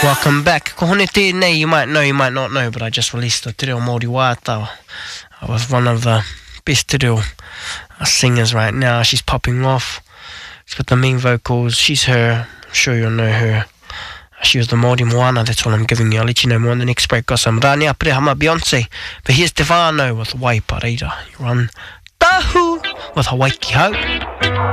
Welcome back. Ko hone tēnei, you might know, you might not know, but I just released a Te Reo Māori Wātau with one of the best Te Reo singers right now. She's popping off. She's got the main vocals. She's her. I'm sure you'll know her. She was the Māori Moana. That's all I'm giving you. I'll let you know more on the next break. Got some Rania Pirehama Beyonce. But here's Te Whānau with Waipareira. You're on Tahu with Hawaii Ki Hau.